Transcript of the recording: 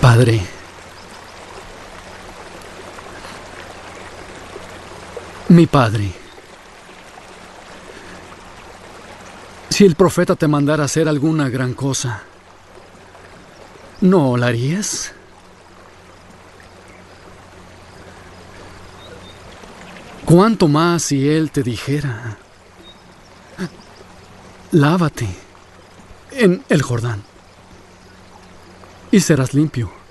Padre, mi padre, si el profeta te mandara hacer alguna gran cosa, ¿no la harías? ¿Cuánto más si él te dijera: lávate en el Jordán y serás limpio?